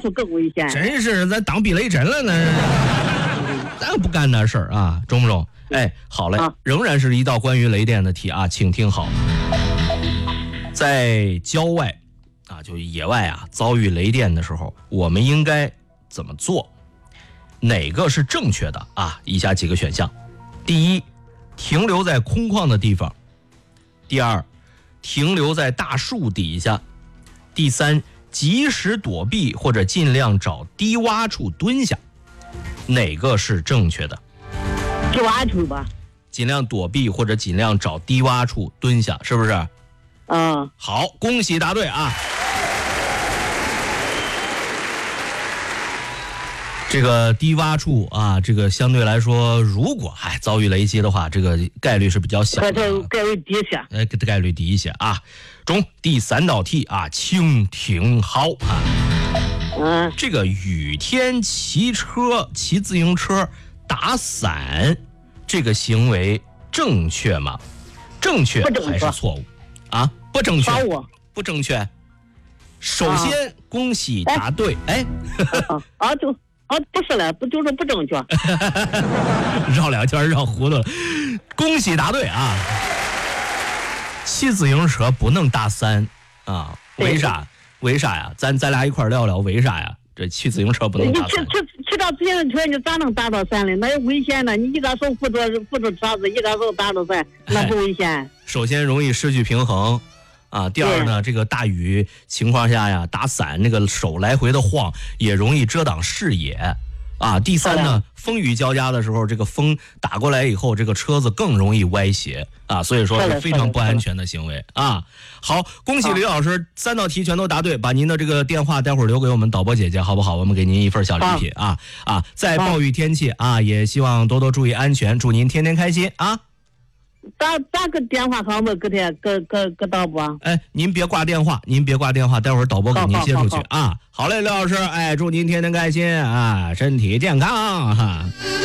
处更危险。 真是咱当避雷针了呢，咱不干那事儿啊，中不中？哎，好嘞，仍然是一道关于雷电的题啊，请听好。在郊外啊，就野外啊，遭遇雷电的时候，我们应该怎么做？哪个是正确的啊？以下几个选项：第一，停留在空旷的地方；第二，停留在大树底下；第三，及时躲避或者尽量找低洼处蹲下。哪个是正确的？ 低洼处吧。 尽量躲避或者尽量找低洼处蹲下，是不是？好，恭喜答对啊！这个低洼处啊，这个相对来说，如果遭遇雷击的话，这个概率是比较小的， 概率低些。 概率低一些啊。中第3道题啊，请听好啊。这个雨天骑自行车打伞，这个行为正确吗？正确还是错误？啊，不正确，不正确。首先，恭喜答对。 不是了，不就是不正确？ 绕两圈绕糊涂了。恭喜答对啊！骑自行车不能打伞啊？为啥？为啥呀？咱俩一块聊聊为啥呀？这骑自行车不能打伞？ 骑到自行车你咋能打到伞呢？那有危险的。你一个手扶着车子，一个手打到伞，那不危险？ 首先容易失去平衡。啊，第二呢，这个大雨情况下呀，打伞那个手来回的晃，也容易遮挡视野。啊，第三呢，风雨交加的时候，这个风打过来以后，这个车子更容易歪斜啊，所以说是非常不安全的行为啊。好，恭喜李老师，3道题全都答对，把您的这个电话待会儿留给我们导播姐姐，好不好？我们给您一份小礼品啊。在暴雨天气啊，也希望多多注意安全，祝您天天开心啊。 打个电话号码给导播。 您别挂电话，待会儿导播给您接出去啊。好嘞，刘老师，祝您天天开心啊，身体健康哈。